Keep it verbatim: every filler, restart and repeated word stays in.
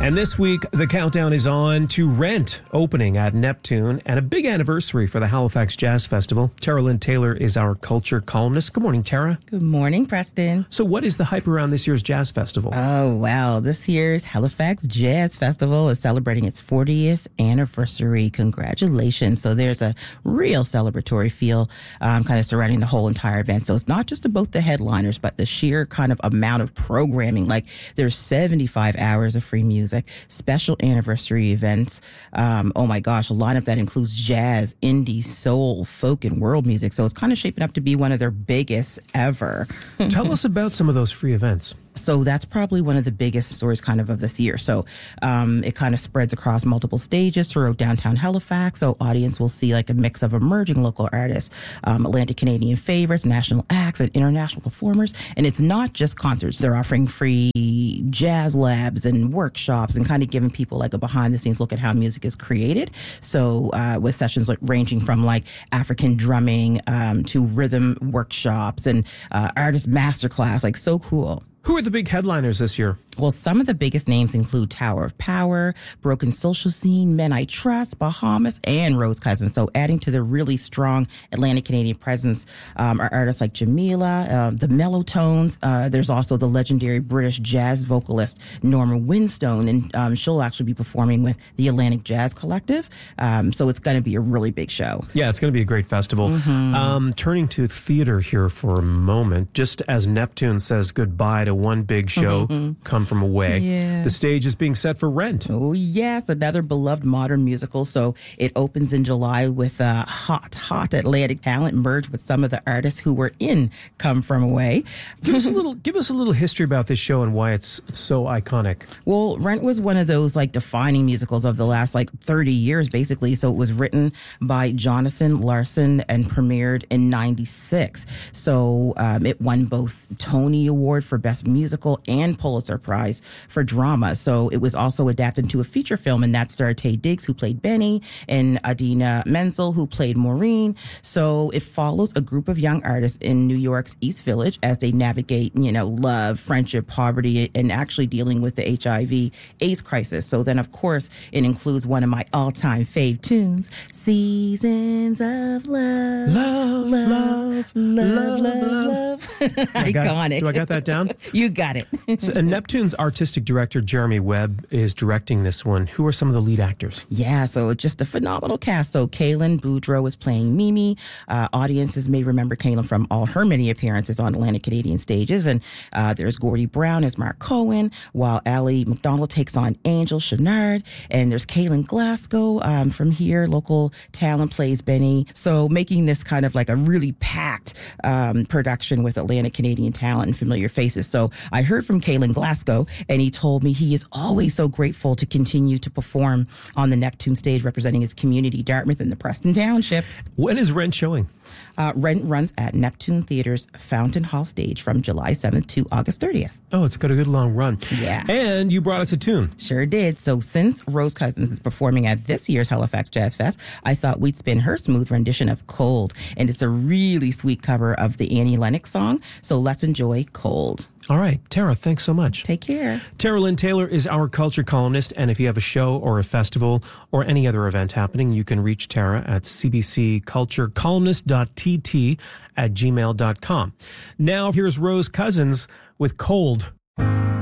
And this week, the countdown is on to Rent opening at Neptune and a big anniversary for the Halifax Jazz Festival. Tara Lynn Taylor is our culture columnist. Good morning, Tara. Good morning, Preston. So what is the hype around this year's Jazz Festival? Oh, wow. This year's Halifax Jazz Festival is celebrating its fortieth anniversary. Congratulations. So there's a real celebratory feel um, kind of surrounding the whole entire event. So it's not just about the headliners, but the sheer kind of amount of programming. Like there's seventy-five hours of free music. Special anniversary events. Um, oh my gosh, a lineup that includes jazz, indie, soul, folk, and world music. So it's kind of shaping up to be one of their biggest ever. Tell us about some of those free events. So that's probably one of the biggest stories kind of of this year. So um, it kind of spreads across multiple stages throughout downtown Halifax. So audience will see like a mix of emerging local artists, um, Atlantic Canadian favorites, national acts, and international performers. And it's not just concerts. They're offering free jazz labs and workshops and kind of giving people like a behind the scenes look at how music is created. So uh, with sessions like ranging from like African drumming um, to rhythm workshops and uh, artist masterclass, like so cool. Who are the big headliners this year? Well, some of the biggest names include Tower of Power, Broken Social Scene, Men I Trust, Bahamas, and Rose Cousins. So adding to the really strong Atlantic Canadian presence um, are artists like Jamila, uh, the Mellotones. Uh, there's also the legendary British jazz vocalist Norma Winstone, and um, she'll actually be performing with the Atlantic Jazz Collective. Um, so it's going to be a really big show. Yeah, it's going to be a great festival. Mm-hmm. Um, turning to theater here for a moment, just as Neptune says goodbye to one big show, mm-hmm. Come From Away. Yeah. The stage is being set for Rent. Oh, yes, another beloved modern musical. So it opens in July with a hot, hot Atlantic talent merged with some of the artists who were in Come From Away. Give us a little, give us a little history about this show and why it's so iconic. Well, Rent was one of those like defining musicals of the last like thirty years, basically. So it was written by Jonathan Larson and premiered in ninety-six. So um, it won both Tony Award for Best Musical and Pulitzer Prize for drama. So it was also adapted into a feature film, and that starred Taye Diggs, who played Benny, and Adina Menzel, who played Maureen. So it follows a group of young artists in New York's East Village as they navigate, you know, love, friendship, poverty, and actually dealing with the H I V AIDS crisis. So then, of course, it includes one of my all-time fave tunes, Seasons of Love. Love, love, love, love, love. love. Iconic. Do I got that down? You got it. So, and Neptune's artistic director, Jeremy Webb, is directing this one. Who are some of the lead actors? Yeah, so just a phenomenal cast. So Kaylin Boudreau is playing Mimi. Uh, audiences may remember Kaylin from all her many appearances on Atlantic Canadian stages. And uh, there's Gordie Brown as Mark Cohen, while Ally McDonald takes on Angel Chenard. And there's Kaylin Glasgow um, from here, local talent, plays Benny. So making this kind of like a really packed um, production with Atlantic Canadian talent and familiar faces. So I heard from Kaylin Glasgow, and he told me he is always so grateful to continue to perform on the Neptune stage representing his community, Dartmouth and the Preston Township. When is Rent showing? Uh, Rent runs at Neptune Theater's Fountain Hall stage from July seventh to August thirtieth. Oh, it's got a good long run. Yeah. And you brought us a tune. Sure did. So since Rose Cousins is performing at this year's Halifax Jazz Fest, I thought we'd spin her smooth rendition of Cold. And it's a really sweet cover of the Annie Lennox song. So let's enjoy Cold. All right. Tara, thanks so much. Take care. Tara Lynn Taylor is our culture columnist, and if you have a show or a festival or any other event happening, you can reach Tara at c b c culture columnist dot t t at gmail dot com. Now, here's Rose Cousins with Cold.